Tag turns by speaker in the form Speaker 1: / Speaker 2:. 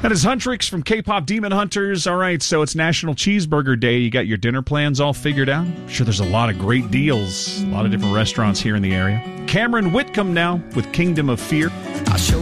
Speaker 1: That is Huntrix from K-Pop Demon Hunters. All right, so it's National Cheeseburger Day. You got your dinner plans all figured out? I'm sure there's a lot of great deals. A lot of different restaurants here in the area. Cameron Whitcomb now with Kingdom of Fear.
Speaker 2: I'll show